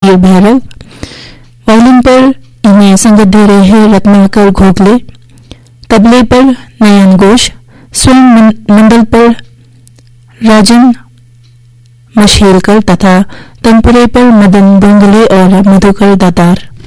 Jahangir Bhairav. Violin पर इन्हें संगत दे रहे हैं रत्नाकर घोगले। तबले पर नयन घोष। स्वयं मंडल पर राजन मशेलकर तथा तंपुरे पर मदन डोंगले और मधुकर दातार।